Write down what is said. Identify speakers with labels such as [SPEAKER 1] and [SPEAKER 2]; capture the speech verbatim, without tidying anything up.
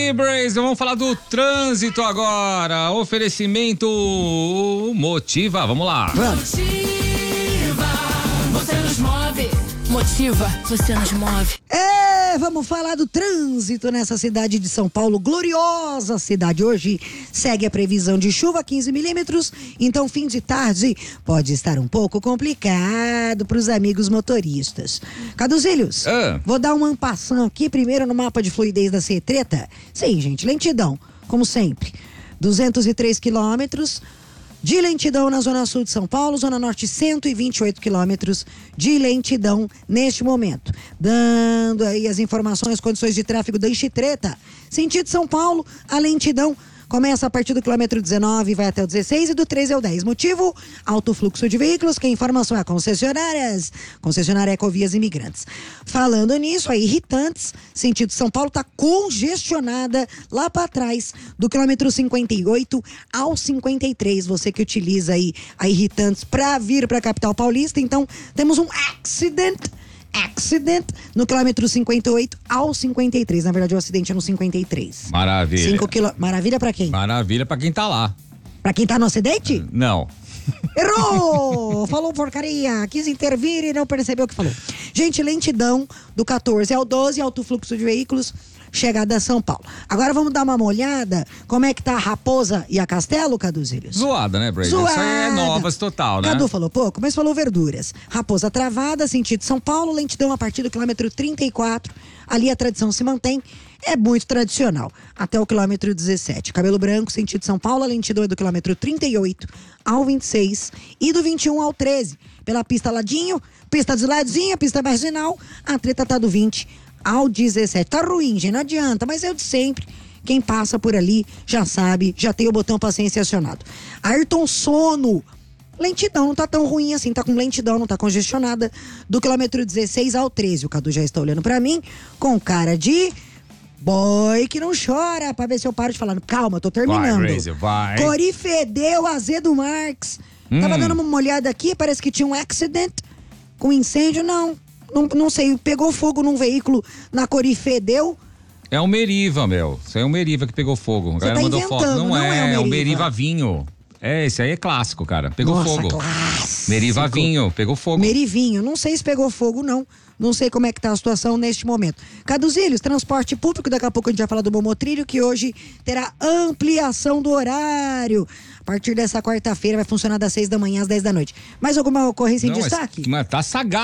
[SPEAKER 1] aí, Brasil, vamos falar do trânsito agora. Oferecimento Motiva, vamos lá.
[SPEAKER 2] Motiva, você nos move. Motiva, você nos move.
[SPEAKER 3] É, vamos falar do trânsito nessa cidade de São Paulo, gloriosa cidade. Hoje segue a previsão de chuva, quinze milímetros, então fim de tarde pode estar um pouco complicado para os amigos motoristas. Caduzílios,
[SPEAKER 1] ah.
[SPEAKER 3] vou dar uma ampassão aqui primeiro no mapa de fluidez da Cetreta. Sim, gente, lentidão, como sempre, duzentos e três quilômetros de lentidão na Zona Sul de São Paulo, Zona Norte cento e vinte e oito quilômetros de lentidão neste momento. Dando aí as informações, condições de tráfego da Anchitreta. Sentido São Paulo, a lentidão começa a partir do quilômetro dezenove, vai até o dezesseis e do treze ao dez. Motivo? Alto fluxo de veículos, que a informação é concessionárias, concessionária Ecovias Imigrantes. Falando nisso, a Irritantes, sentido São Paulo, está congestionada lá para trás, do quilômetro cinquenta e oito ao cinquenta e três. Você que utiliza aí a Irritantes para vir para a capital paulista, então temos um accident. Accident no quilômetro cinquenta e oito ao cinquenta e três. Na verdade, o acidente é no cinquenta e três.
[SPEAKER 1] Maravilha.
[SPEAKER 3] Cinco quilô... Maravilha pra quem?
[SPEAKER 1] Maravilha pra quem tá lá.
[SPEAKER 3] Pra quem tá no acidente?
[SPEAKER 1] Não.
[SPEAKER 3] Errou! Falou porcaria. Quis intervir e não percebeu o que falou. Gente, lentidão do quatorze ao doze, alto fluxo de veículos, chegada a São Paulo. Agora vamos dar uma olhada como é que tá a Raposa e a Castelo, Caduzílios?
[SPEAKER 1] Zoada, né, Brady?
[SPEAKER 3] Zoada.
[SPEAKER 1] Isso aí é novas total, né?
[SPEAKER 3] Cadu falou pouco, mas falou verduras. Raposa travada, sentido São Paulo, lentidão a partir do quilômetro trinta e quatro. Ali a tradição se mantém, é muito tradicional, até o quilômetro dezessete. Cabelo Branco, sentido São Paulo, a lentidão é do quilômetro trinta e oito ao vinte e seis e do vinte e um ao treze. Pela pista Ladinho, pista de Ladinho, pista marginal, a treta tá do vinte ao dezessete. Tá ruim, gente, não adianta, mas é o de sempre. Quem passa por ali já sabe, já tem o botão paciência acionado. Ayrton Sono, lentidão, não tá tão ruim assim, tá com lentidão, não tá congestionada, do quilômetro dezesseis ao treze. O Cadu já está olhando pra mim com cara de boy que não chora, pra ver se eu paro de falar. Calma, tô terminando.
[SPEAKER 1] Vai, Grazie, vai.
[SPEAKER 3] Corifedeu, Azedo Marques. Hum. Tava dando uma olhada aqui, parece que tinha um accident com incêndio, não. Não, não sei, pegou fogo num veículo na Corifedeu.
[SPEAKER 1] É o Meriva, meu. Isso aí é o Meriva que pegou fogo. A galera
[SPEAKER 3] tá
[SPEAKER 1] mandou foto. Não,
[SPEAKER 3] não
[SPEAKER 1] é,
[SPEAKER 3] é
[SPEAKER 1] o
[SPEAKER 3] o
[SPEAKER 1] Meriva.
[SPEAKER 3] Meriva
[SPEAKER 1] Vinho. É, esse aí é clássico, cara. Pegou
[SPEAKER 3] Nossa,
[SPEAKER 1] fogo.
[SPEAKER 3] Clássico.
[SPEAKER 1] Meriva Vinho, pegou fogo.
[SPEAKER 3] Merivinho, não sei se pegou fogo, não. Não sei como é que tá a situação neste momento. Caduzílios, transporte público, daqui a pouco a gente vai falar do Momotrilho, que hoje terá ampliação do horário. A partir dessa quarta-feira vai funcionar das seis da manhã às dez da noite. Mais alguma ocorrência
[SPEAKER 1] não,
[SPEAKER 3] em destaque?
[SPEAKER 1] Mas, mas tá sagado.